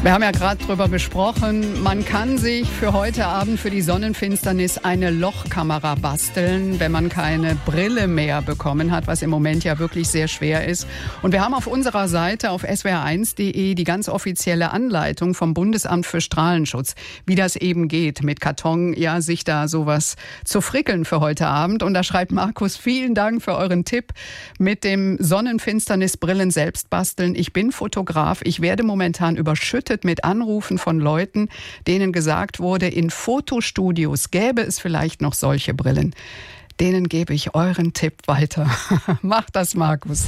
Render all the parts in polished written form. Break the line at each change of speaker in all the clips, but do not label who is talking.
Wir haben ja gerade drüber gesprochen, man kann sich für heute Abend für die Sonnenfinsternis eine Lochkamera basteln, wenn man keine Brille mehr bekommen hat, was im Moment ja wirklich sehr schwer ist. Und wir haben auf unserer Seite auf swr1.de die ganz offizielle Anleitung vom Bundesamt für Strahlenschutz, wie das eben geht, mit Karton, ja, sich da sowas zu frickeln für heute Abend. Und da schreibt Markus, vielen Dank für euren Tipp mit dem Sonnenfinsternisbrillen selbst basteln. Ich bin Fotograf, ich werde momentan überschüttet mit Anrufen von Leuten, denen gesagt wurde, in Fotostudios gäbe es vielleicht noch solche Brillen. Denen gebe ich euren Tipp weiter. Macht das, Markus.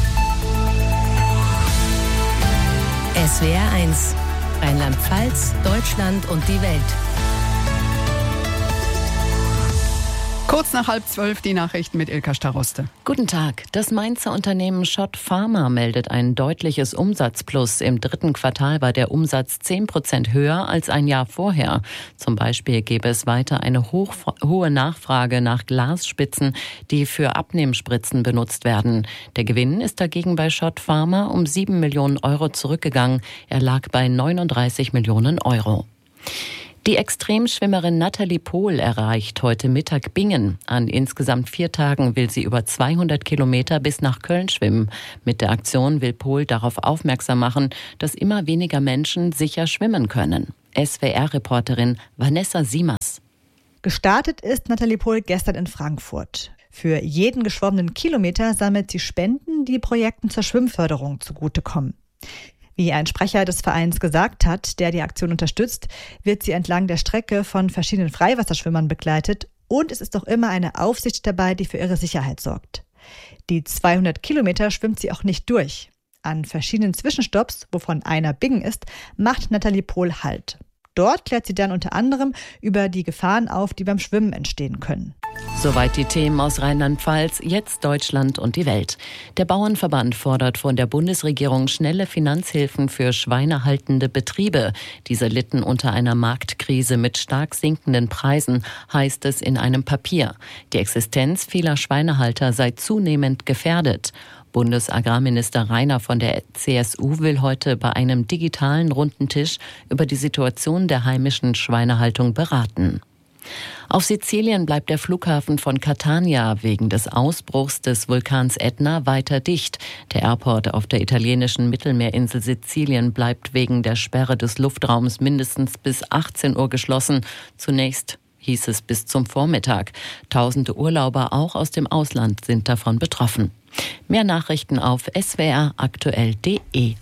SWR1, Rheinland-Pfalz, Deutschland und die Welt.
Kurz nach 11:30 die Nachrichten mit Ilka Staroste.
Guten Tag. Das Mainzer Unternehmen Schott Pharma meldet ein deutliches Umsatzplus. Im dritten Quartal war der Umsatz 10% höher als ein Jahr vorher. Zum Beispiel gäbe es weiter eine hohe Nachfrage nach Glasspitzen, die für Abnehmspritzen benutzt werden. Der Gewinn ist dagegen bei Schott Pharma um 7 Millionen Euro zurückgegangen. Er lag bei 39 Millionen Euro. Die Extremschwimmerin Nathalie Pohl erreicht heute Mittag Bingen. An insgesamt 4 Tagen will sie über 200 Kilometer bis nach Köln schwimmen. Mit der Aktion will Pohl darauf aufmerksam machen, dass immer weniger Menschen sicher schwimmen können. SWR-Reporterin Vanessa Siemers.
Gestartet ist Nathalie Pohl gestern in Frankfurt. Für jeden geschwommenen Kilometer sammelt sie Spenden, die Projekten zur Schwimmförderung zugutekommen. Wie ein Sprecher des Vereins gesagt hat, der die Aktion unterstützt, wird sie entlang der Strecke von verschiedenen Freiwasserschwimmern begleitet und es ist auch immer eine Aufsicht dabei, die für ihre Sicherheit sorgt. Die 200 Kilometer schwimmt sie auch nicht durch. An verschiedenen Zwischenstopps, wovon einer Bingen ist, macht Nathalie Pohl Halt. Dort klärt sie dann unter anderem über die Gefahren auf, die beim Schwimmen entstehen können.
Soweit die Themen aus Rheinland-Pfalz, jetzt Deutschland und die Welt. Der Bauernverband fordert von der Bundesregierung schnelle Finanzhilfen für schweinehaltende Betriebe. Diese litten unter einer Marktkrise mit stark sinkenden Preisen, heißt es in einem Papier. Die Existenz vieler Schweinehalter sei zunehmend gefährdet. Bundesagrarminister Rainer von der CSU will heute bei einem digitalen runden Tisch über die Situation der heimischen Schweinehaltung beraten. Auf Sizilien bleibt der Flughafen von Catania wegen des Ausbruchs des Vulkans Ätna weiter dicht. Der Airport auf der italienischen Mittelmeerinsel Sizilien bleibt wegen der Sperre des Luftraums mindestens bis 18 Uhr geschlossen. Zunächst hieß es bis zum Vormittag. Tausende Urlauber auch aus dem Ausland sind davon betroffen. Mehr Nachrichten auf swraktuell.de.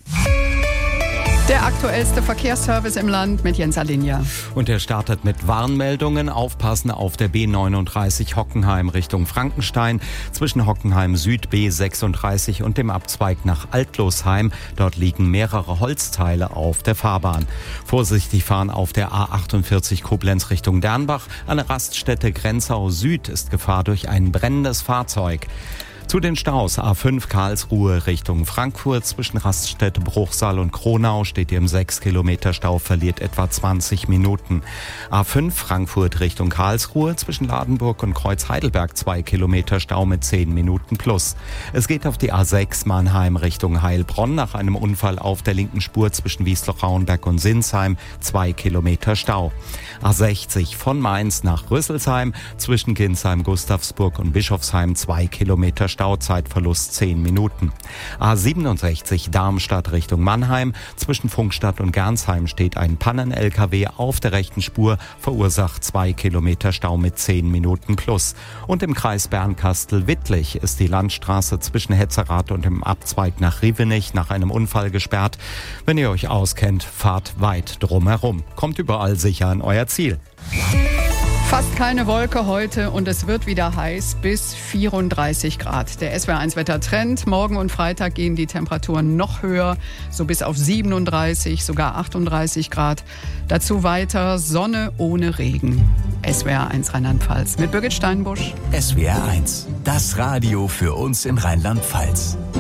Der aktuellste Verkehrsservice im Land mit Jens Alinja.
Und er startet mit Warnmeldungen. Aufpassen auf der B39 Hockenheim Richtung Frankenstein. Zwischen Hockenheim Süd B36 und dem Abzweig nach Altlosheim. Dort liegen mehrere Holzteile auf der Fahrbahn. Vorsichtig fahren auf der A48 Koblenz Richtung Dernbach. An der Raststätte Grenzau Süd ist Gefahr durch ein brennendes Fahrzeug. Zu den Staus A5 Karlsruhe Richtung Frankfurt. Zwischen Raststätte Bruchsal und Kronau steht ihr im 6 Kilometer Stau, verliert etwa 20 Minuten. A5 Frankfurt Richtung Karlsruhe. Zwischen Ladenburg und Kreuz Heidelberg 2 Kilometer Stau mit 10 Minuten plus. Es geht auf die A6 Mannheim Richtung Heilbronn. Nach einem Unfall auf der linken Spur zwischen Wiesloch-Rauenberg und Sinsheim 2 Kilometer Stau. A60 von Mainz nach Rüsselsheim. Zwischen Ginsheim, Gustavsburg und Bischofsheim 2 Kilometer Stau. Stauzeitverlust 10 Minuten. A67 Darmstadt Richtung Mannheim. Zwischen Funkstadt und Gernsheim steht ein Pannen-LKW auf der rechten Spur, verursacht 2 Kilometer Stau mit 10 Minuten plus. Und im Kreis Bernkastel-Wittlich ist die Landstraße zwischen Hetzerath und dem Abzweig nach Rievenich nach einem Unfall gesperrt. Wenn ihr euch auskennt, fahrt weit drumherum. Kommt überall sicher an euer Ziel.
Fast keine Wolke heute und es wird wieder heiß bis 34 Grad. Der SWR1-Wettertrend. Morgen und Freitag gehen die Temperaturen noch höher, so bis auf 37, sogar 38 Grad. Dazu weiter Sonne ohne Regen. SWR1 Rheinland-Pfalz mit Birgit Steinbusch.
SWR1, das Radio für uns in Rheinland-Pfalz.